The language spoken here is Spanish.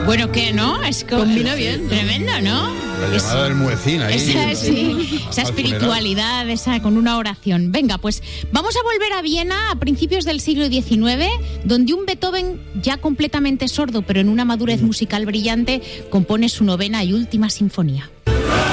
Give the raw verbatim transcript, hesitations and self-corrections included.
Bueno, ¿qué, no? Es co- Combina bien. Tremendo, ¿no? La llamada del muecín ahí. Esa, sí, esa al espiritualidad, esa con una oración. Venga, pues vamos a volver a Viena a principios del siglo diecinueve, donde un Beethoven ya completamente sordo, pero en una madurez musical brillante, compone su novena y última sinfonía.